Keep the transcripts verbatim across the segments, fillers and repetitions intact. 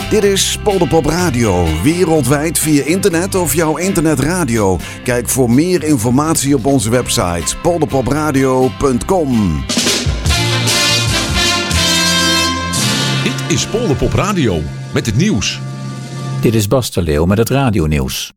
Dit is Polderpop Radio, wereldwijd via internet of jouw internetradio. Kijk voor meer informatie op onze website polderpopradio punt com. Dit is Polderpop Radio met het nieuws. Dit is Bas de Leeuw met het radionieuws.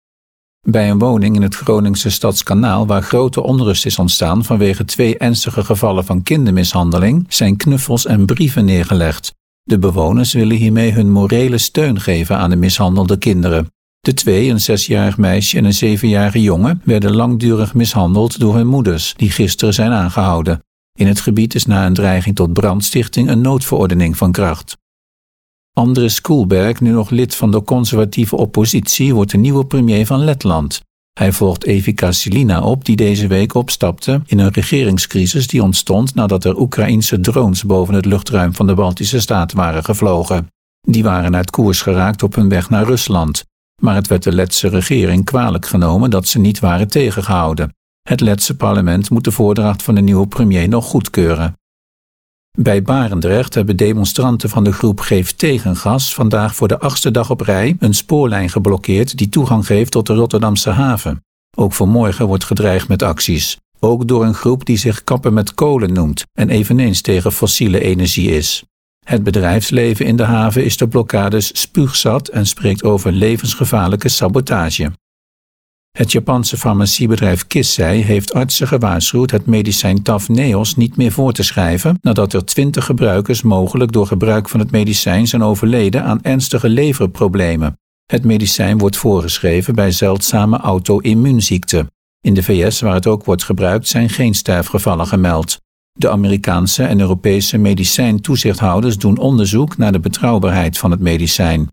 Bij een woning in het Groningse Stadskanaal waar grote onrust is ontstaan vanwege twee ernstige gevallen van kindermishandeling zijn knuffels en brieven neergelegd. De bewoners willen hiermee hun morele steun geven aan de mishandelde kinderen. De twee, een zesjarig meisje en een zevenjarige jongen, werden langdurig mishandeld door hun moeders, die gisteren zijn aangehouden. In het gebied is na een dreiging tot brandstichting een noodverordening van kracht. Andris Kulberg, nu nog lid van de conservatieve oppositie, wordt de nieuwe premier van Letland. Hij volgt Evika Silina op, die deze week opstapte in een regeringscrisis die ontstond nadat er Oekraïense drones boven het luchtruim van de Baltische Staten waren gevlogen. Die waren uit koers geraakt op hun weg naar Rusland, maar het werd de Letse regering kwalijk genomen dat ze niet waren tegengehouden. Het Letse parlement moet de voordracht van de nieuwe premier nog goedkeuren. Bij Barendrecht hebben demonstranten van de groep Geef Tegengas vandaag voor de achtste dag op rij een spoorlijn geblokkeerd die toegang geeft tot de Rotterdamse haven. Ook voor morgen wordt gedreigd met acties. Ook door een groep die zich Kappen met Kolen noemt en eveneens tegen fossiele energie is. Het bedrijfsleven in de haven is de blokkades spuugzat en spreekt over levensgevaarlijke sabotage. Het Japanse farmaciebedrijf Kissei heeft artsen gewaarschuwd het medicijn Tavneos niet meer voor te schrijven nadat er twintig gebruikers mogelijk door gebruik van het medicijn zijn overleden aan ernstige leverproblemen. Het medicijn wordt voorgeschreven bij zeldzame auto-immuunziekten. In de V S, waar het ook wordt gebruikt, zijn geen sterfgevallen gemeld. De Amerikaanse en Europese medicijntoezichthouders doen onderzoek naar de betrouwbaarheid van het medicijn.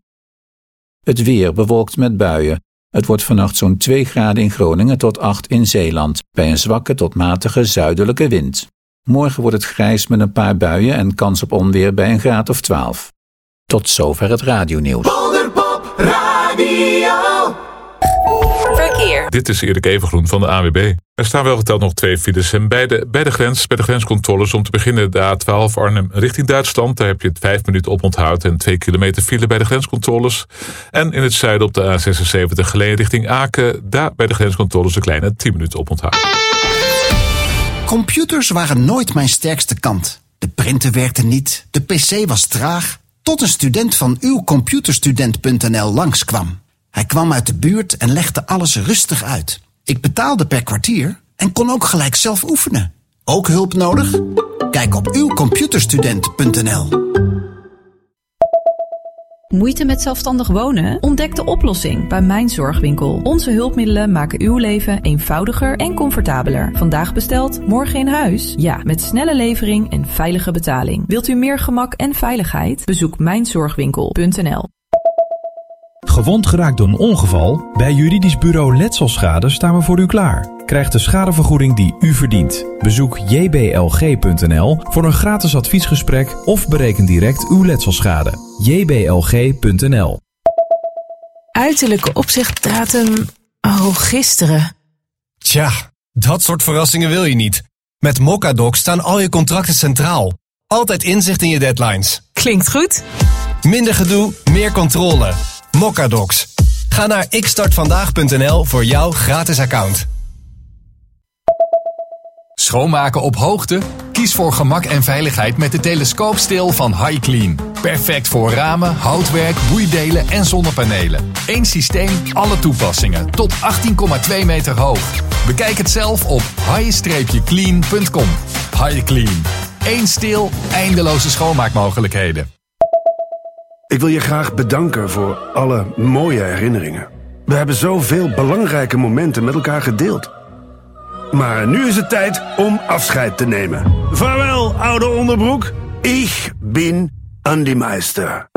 Het weer bewolkt met buien. Het wordt vannacht zo'n twee graden in Groningen tot acht in Zeeland, bij een zwakke tot matige zuidelijke wind. Morgen wordt het grijs met een paar buien en kans op onweer bij een graad of twaalf. Tot zover het radionieuws. Polderpop Radio. Verkeer. Dit is Erik Evengroen van de A N W B. Er staan wel geteld nog twee files en bij de, bij de grens, bij de grenscontroles om te beginnen de A twaalf Arnhem richting Duitsland. Daar heb je het vijf minuten op onthoud en twee kilometer file bij de grenscontroles. En in het zuiden op de A zesenzeventig Geleen richting Aken, daar bij de grenscontroles een kleine tien minuten op onthoud. Computers waren nooit mijn sterkste kant. De printer werkte niet, de pc was traag, tot een student van uw computerstudent punt n l langskwam. Hij kwam uit de buurt en legde alles rustig uit. Ik betaalde per kwartier en kon ook gelijk zelf oefenen. Ook hulp nodig? Kijk op uw computerstudent punt n l. Moeite met zelfstandig wonen? Ontdek de oplossing bij Mijn Zorgwinkel. Onze hulpmiddelen maken uw leven eenvoudiger en comfortabeler. Vandaag besteld, morgen in huis? Ja, met snelle levering en veilige betaling. Wilt u meer gemak en veiligheid? Bezoek mijn zorgwinkel punt n l. Gewond geraakt door een ongeval? Bij juridisch bureau Letselschade staan we voor u klaar. Krijg de schadevergoeding die u verdient. Bezoek j b l g punt n l voor een gratis adviesgesprek of bereken direct uw letselschade. j b l g punt n l. Uiterlijke opzichtdatum... Oh, gisteren. Tja, dat soort verrassingen wil je niet. Met Mocadoc staan al je contracten centraal. Altijd inzicht in je deadlines. Klinkt goed. Minder gedoe, meer controle. Mocadocs. Ga naar ik start vandaag punt n l voor jouw gratis account. Schoonmaken op hoogte? Kies voor gemak en veiligheid met de telescoopsteel van HiClean. Perfect voor ramen, houtwerk, boeidelen en zonnepanelen. Eén systeem, alle toepassingen. Tot achttien komma twee meter hoog. Bekijk het zelf op high clean punt com. HiClean. Eén steel, eindeloze schoonmaakmogelijkheden. Ik wil je graag bedanken voor alle mooie herinneringen. We hebben zoveel belangrijke momenten met elkaar gedeeld. Maar nu is het tijd om afscheid te nemen. Vaarwel, oude onderbroek. Ik ben Andy Meister.